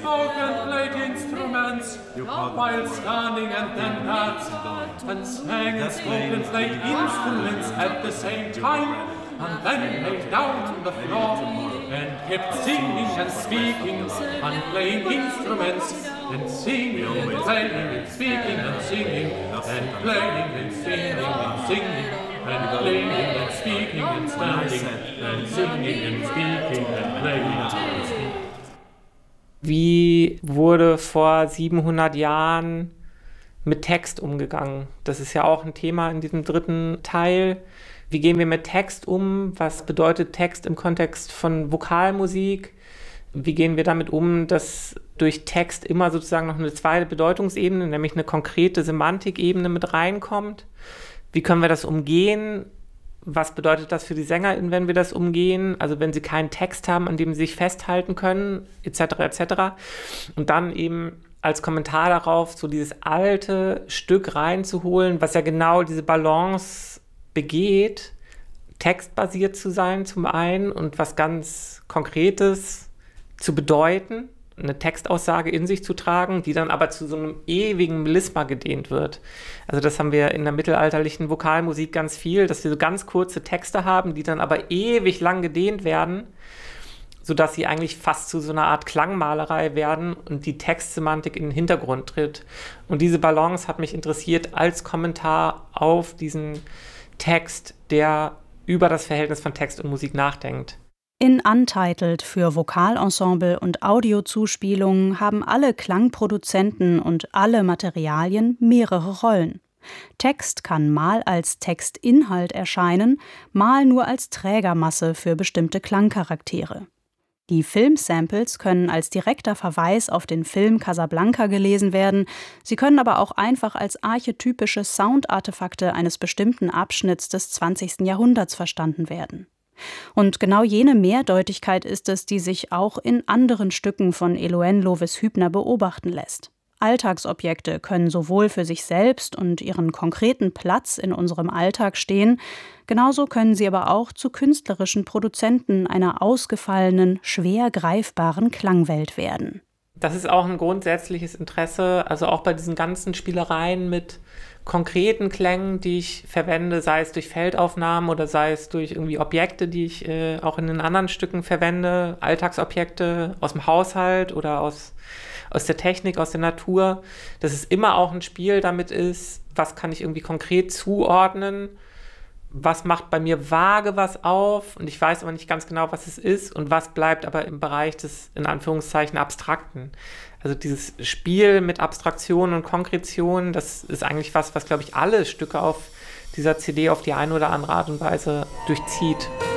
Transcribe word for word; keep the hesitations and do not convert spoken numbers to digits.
spoke and played instruments while standing and then danced, and sang and spoke and played instruments at the same time, and then lay down on the floor and kept singing and speaking and playing instruments and singing and playing and speaking and singing and playing and singing and singing and playing and speaking and standing and singing and speaking and playing and speaking. Wie wurde vor siebenhundert Jahren mit Text umgegangen? Das ist ja auch ein Thema in diesem dritten Teil. Wie gehen wir mit Text um? Was bedeutet Text im Kontext von Vokalmusik? Wie gehen wir damit um, dass durch Text immer sozusagen noch eine zweite Bedeutungsebene, nämlich eine konkrete Semantikebene mit reinkommt? Wie können wir das umgehen? Was bedeutet das für die SängerInnen, wenn wir das umgehen? Also wenn sie keinen Text haben, an dem sie sich festhalten können, et cetera et cetera. Und dann eben als Kommentar darauf so dieses alte Stück reinzuholen, was ja genau diese Balance begeht, textbasiert zu sein zum einen und was ganz Konkretes zu bedeuten, eine Textaussage in sich zu tragen, die dann aber zu so einem ewigen Melisma gedehnt wird. Also das haben wir in der mittelalterlichen Vokalmusik ganz viel, dass wir so ganz kurze Texte haben, die dann aber ewig lang gedehnt werden, sodass sie eigentlich fast zu so einer Art Klangmalerei werden und die Textsemantik in den Hintergrund tritt. Und diese Balance hat mich interessiert als Kommentar auf diesen Text, der über das Verhältnis von Text und Musik nachdenkt. In Untitled für Vokalensemble und Audiozuspielungen haben alle Klangproduzenten und alle Materialien mehrere Rollen. Text kann mal als Textinhalt erscheinen, mal nur als Trägermasse für bestimmte Klangcharaktere. Die Filmsamples können als direkter Verweis auf den Film Casablanca gelesen werden, sie können aber auch einfach als archetypische Soundartefakte eines bestimmten Abschnitts des zwanzigsten Jahrhunderts verstanden werden. Und genau jene Mehrdeutigkeit ist es, die sich auch in anderen Stücken von Eloine Lovis-Hübner beobachten lässt. Alltagsobjekte können sowohl für sich selbst und ihren konkreten Platz in unserem Alltag stehen, genauso können sie aber auch zu künstlerischen Produzenten einer ausgefallenen, schwer greifbaren Klangwelt werden. Das ist auch ein grundsätzliches Interesse, also auch bei diesen ganzen Spielereien mit konkreten Klängen, die ich verwende, sei es durch Feldaufnahmen oder sei es durch irgendwie Objekte, die ich äh, auch in den anderen Stücken verwende, Alltagsobjekte aus dem Haushalt oder aus, aus der Technik, aus der Natur, dass es immer auch ein Spiel damit ist, was kann ich irgendwie konkret zuordnen, was macht bei mir vage was auf und ich weiß aber nicht ganz genau, was es ist und was bleibt aber im Bereich des, in Anführungszeichen, Abstrakten. Also dieses Spiel mit Abstraktion und Konkretion, das ist eigentlich was, was, glaube ich, alle Stücke auf dieser C D auf die eine oder andere Art und Weise durchzieht.